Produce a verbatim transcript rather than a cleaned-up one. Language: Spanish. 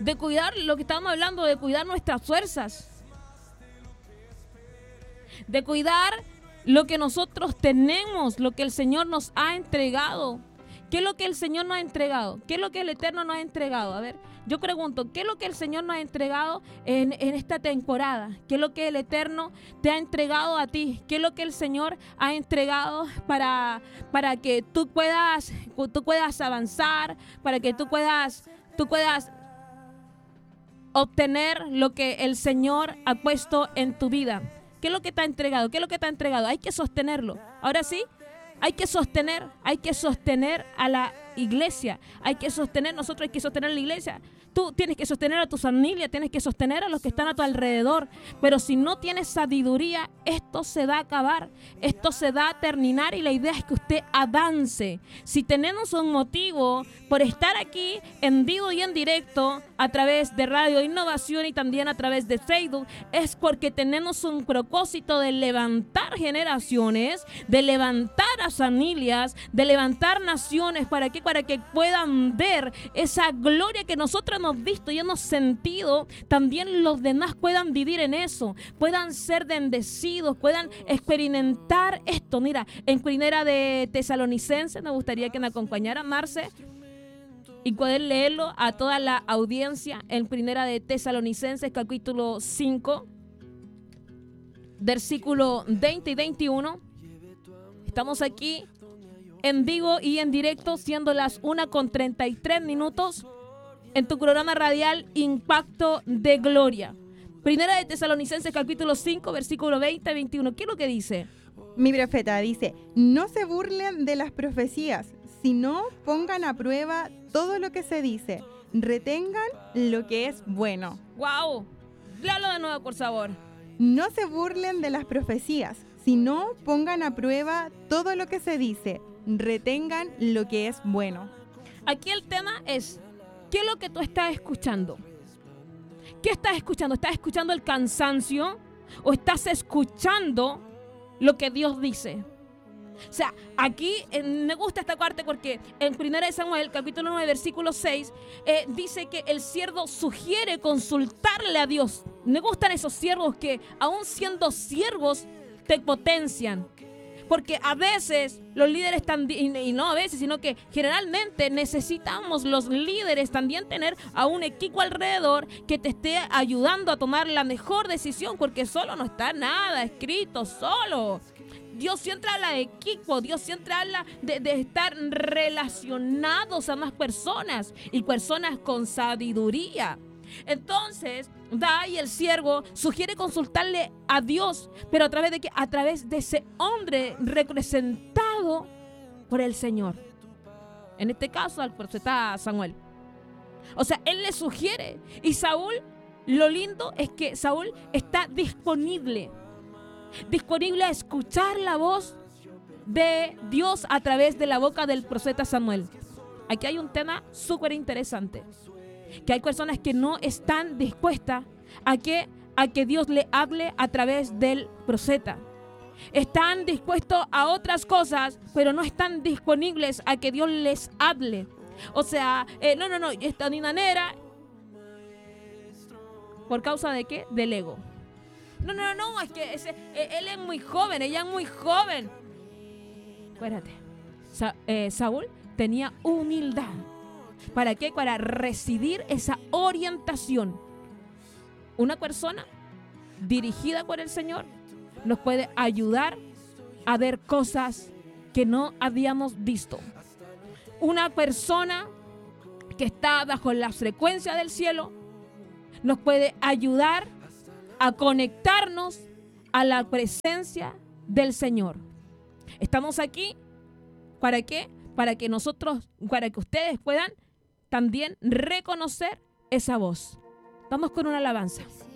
de cuidar lo que estábamos hablando, de cuidar nuestras fuerzas, de cuidar lo que nosotros tenemos, lo que el Señor nos ha entregado. ¿Qué es lo que el Señor nos ha entregado? ¿Qué es lo que el Eterno nos ha entregado? A ver, yo pregunto, ¿qué es lo que el Señor nos ha entregado en, en esta temporada? ¿Qué es lo que el Eterno te ha entregado a ti? ¿Qué es lo que el Señor ha entregado para, para que tú puedas, tú puedas avanzar, para que tú puedas, tú puedas obtener lo que el Señor ha puesto en tu vida? ¿Qué es lo que te ha entregado? ¿Qué es lo que te ha entregado? Hay que sostenerlo. Ahora sí, hay que sostener, hay que sostener a la iglesia. Hay que sostener, nosotros hay que sostener a la iglesia. Tú tienes que sostener a tu familia, tienes que sostener a los que están a tu alrededor. Pero si no tienes sabiduría, esto se va a acabar, esto se va a terminar y la idea es que usted avance. Si tenemos un motivo por estar aquí en vivo y en directo a través de Radio Innovación y también a través de Facebook, es porque tenemos un propósito de levantar generaciones, de levantar a familias, de levantar naciones. ¿Para qué? Para que puedan ver esa gloria que nosotros hemos visto y hemos sentido, también los demás puedan vivir en eso, puedan ser bendecidos, puedan experimentar esto. Mira, en Primera de Tesalonicenses, me gustaría que me acompañara Marce y poder leerlo a toda la audiencia. En Primera de Tesalonicenses, capítulo cinco, versículo veinte y veintiuno. Estamos aquí en vivo y en directo, siendo las una con treinta y tres minutos, en tu programa radial Impacto de Gloria. Primera de Tesalonicenses, capítulo cinco, versículo veinte y veintiuno. ¿Qué es lo que dice? Mi profeta dice: no se burlen de las profecías, sino pongan a prueba todo lo que se dice. Retengan lo que es bueno. ¡Wow! Léalo de nuevo, por favor. No se burlen de las profecías, sino pongan a prueba todo lo que se dice. Retengan lo que es bueno. Aquí el tema es: ¿qué es lo que tú estás escuchando? ¿Qué estás escuchando? ¿Estás escuchando el cansancio o estás escuchando lo que Dios dice? O sea, aquí eh, me gusta esta parte porque en Primera de Samuel, capítulo nueve, versículo seis, eh, dice que el siervo sugiere consultarle a Dios. Me gustan esos siervos que, aún siendo siervos, te potencian. Porque a veces los líderes también, y no a veces, sino que generalmente necesitamos los líderes también tener a un equipo alrededor que te esté ayudando a tomar la mejor decisión, porque solo no está nada escrito, solo. Dios siempre habla de equipo, Dios siempre habla de, de estar relacionados a más personas y personas con sabiduría. Entonces, da y el siervo sugiere consultarle a Dios, pero a través de que a través de ese hombre representado por el Señor. En este caso, al profeta Samuel. O sea, él le sugiere. Y Saúl, lo lindo es que Saúl está disponible. Disponible a escuchar la voz de Dios a través de la boca del profeta Samuel. Aquí hay un tema súper interesante. Que hay personas que no están dispuestas a que, a que Dios le hable a través del profeta. Están dispuestos a otras cosas, pero no están disponibles a que Dios les hable. O sea, eh, no, no, no, esta ninanera, ¿por causa de qué? Del ego. No, no, no, no, es que ese, eh, él es muy joven, ella es muy joven. Espérate. Sa- eh, Saúl tenía humildad. ¿Para qué? Para recibir esa orientación. Una persona dirigida por el Señor nos puede ayudar a ver cosas que no habíamos visto. Una persona que está bajo la frecuencia del cielo nos puede ayudar a conectarnos a la presencia del Señor. Estamos aquí, ¿para qué? Para que nosotros, para que ustedes puedan también reconocer esa voz. Vamos con una alabanza.